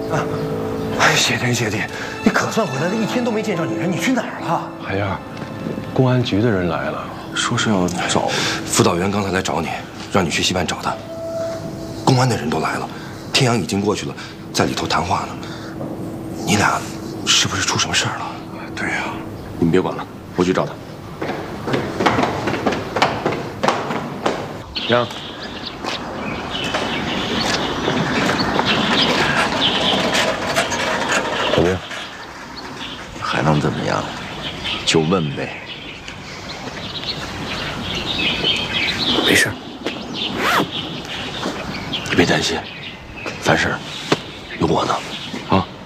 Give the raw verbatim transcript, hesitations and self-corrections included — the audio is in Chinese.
啊！哎，谢天谢地，你可算回来了！一天都没见着你人，你去哪儿了？ 海燕，公安局的人来了， 说是要找辅导员刚才来找你，让你去戏班找他。公安的人都来了，天阳已经过去了，在里头谈话呢。你俩是不是出什么事儿了？ 对呀， 你们别管了，我去找他。 阳，怎么样？ 还能怎么样？就问呗。 没事，你别担心，凡事有我呢。